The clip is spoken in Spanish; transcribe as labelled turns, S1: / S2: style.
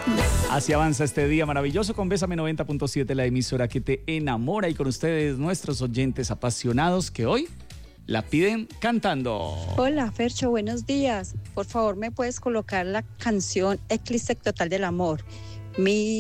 S1: Así avanza este día maravilloso con Bésame 90.7, la emisora que te enamora, y con ustedes nuestros oyentes apasionados que hoy la piden cantando.
S2: Hola, Fercho, buenos días. Por favor, ¿me puedes colocar la canción Eclipse Total del Amor? Mi